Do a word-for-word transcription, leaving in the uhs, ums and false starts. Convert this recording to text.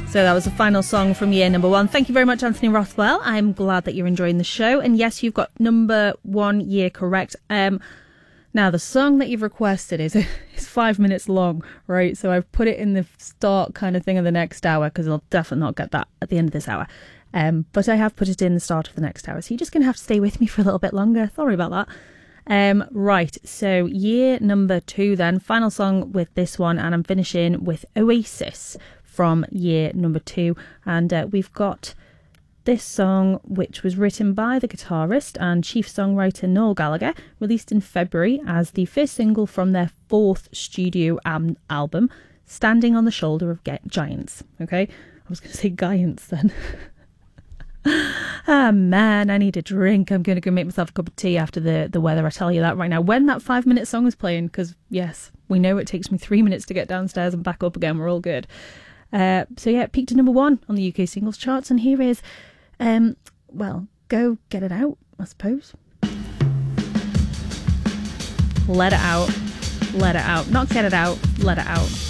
So that was the final song from year number one. Thank you very much, Anthony Rothwell. I'm glad that you're enjoying the show. And yes, you've got number one year correct. Um, now, the song that you've requested is, is five minutes long, right? So I've put it in the start kind of thing of the next hour, because I'll definitely not get that at the end of this hour. Um, but I have put it in the start of the next hour. So you're just going to have to stay with me for a little bit longer. Sorry about that. Um, right, so year number two then. Final song with this one. And I'm finishing with Oasis from year number two, and uh, we've got this song, which was written by the guitarist and chief songwriter Noel Gallagher, released in February as the first single from their fourth studio am- album, Standing on the Shoulder of Ge- Giants. Okay, I was going to say Giants then. Ah, man, I need a drink. I'm going to go make myself a cup of tea after the, the weather. I tell you that right now. When that five minute song is playing, because yes, we know it takes me three minutes to get downstairs and back up again. We're all good. Uh, so yeah, it peaked at number one on the U K singles charts, and here is, um, well, Go Get It Out, I suppose. Let it out, let it out, not get it out, let it out.